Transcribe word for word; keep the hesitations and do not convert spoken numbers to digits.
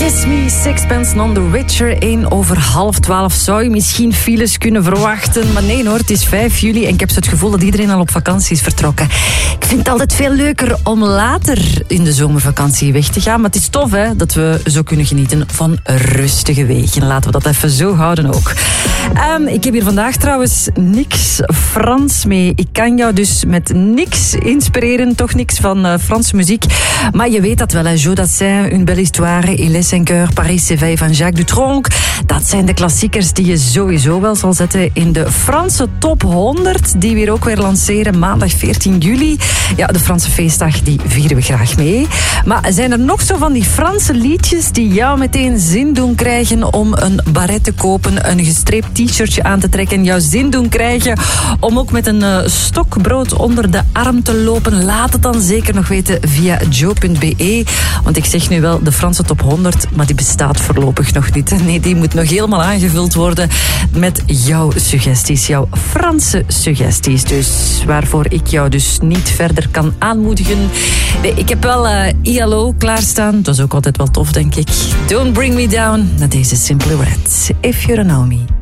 Kiss Me, Sixpence None the Richer. één over half twaalf zou je misschien files kunnen verwachten. Maar nee hoor, het is vijf juli en ik heb zo het gevoel dat iedereen al op vakantie is vertrokken. Ik vind het altijd veel leuker om later in de zomervakantie weg te gaan. Maar het is tof hè, dat we zo kunnen genieten van rustige wegen. Laten we dat even zo houden ook. Um, ik heb hier vandaag trouwens niks Frans mee. Ik kan jou dus met niks inspireren. Toch niks van uh, Franse muziek. Maar je weet dat wel, hè. Joe Dassin, Une belle histoire, Il est cinq heures, Paris s'éveille van Jacques Dutronc. Dat zijn de klassiekers die je sowieso wel zal zetten in de Franse top honderd. Die we hier ook weer lanceren maandag veertien juli. Ja, de Franse feestdag, die vieren we graag mee. Maar zijn er nog zo van die Franse liedjes die jou meteen zin doen krijgen om een baret te kopen, een gestreept t-shirtje aan te trekken, jouw zin doen krijgen om ook met een uh, stokbrood onder de arm te lopen? Laat het dan zeker nog weten via joe punt be. Want ik zeg nu wel de Franse top honderd, maar die bestaat voorlopig nog niet. Nee, die moet nog helemaal aangevuld worden met jouw suggesties, jouw Franse suggesties. Dus waarvoor ik jou dus niet verder kan aanmoedigen. Nee, ik heb wel uh, I L O klaarstaan. Dat is ook altijd wel tof, denk ik. Don't Bring Me Down. Na deze Simply Red. If You Don't Know Me.